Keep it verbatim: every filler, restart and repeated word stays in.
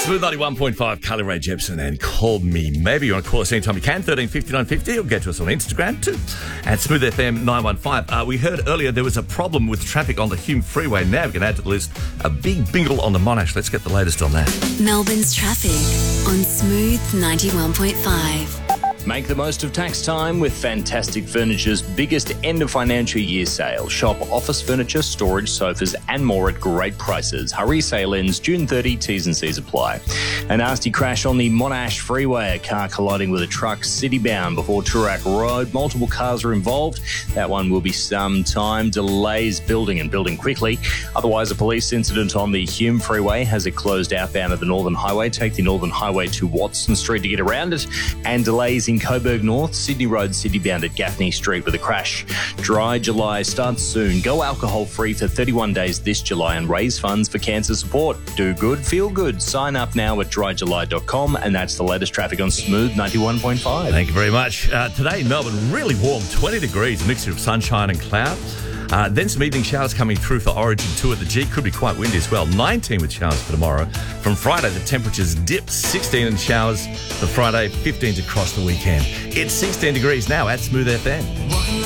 Smooth ninety-one point five, Carly Rae Jepsen and Call Me Maybe. You want to call us anytime you can, thirteen fifty-nine fifty, or get to us on Instagram too, at Smooth F M nine one five. Uh, we heard earlier there was a problem with traffic on the Hume Freeway. Now we can add to the list a big bingle on the Monash. Let's get the latest on that. Melbourne's traffic on Smooth ninety-one point five. Make the most of tax time with Fantastic Furniture's biggest end of financial year sale. Shop office furniture, storage, sofas and more at great prices. Hurry, sale ends June thirtieth, T's and C's apply. A nasty crash on the Monash Freeway. A car colliding with a truck city-bound before Toorak Road. Multiple cars are involved. That one will be some time. Delays building and building quickly. Otherwise, a police incident on the Hume Freeway has it closed outbound of the Northern Highway. Take the Northern Highway to Watson Street to get around it. And delays in Coburg North, Sydney Road, City bound at Gaffney Street with a crash. Dry July starts soon. Go alcohol free for thirty-one days this July and raise funds for cancer support. Do good, feel good. Sign up now at dry july dot com, and that's the latest traffic on Smooth ninety-one point five. Thank you very much. Uh, today, Melbourne, really warm, twenty degrees, mixture of sunshine and cloud. Uh, then some evening showers coming through for Origin two at the G. Could be quite windy as well. nineteen with showers for tomorrow. From Friday, the temperatures dip. sixteen in showers for Friday, fifteens across the weekend. It's sixteen degrees now at Smooth F M.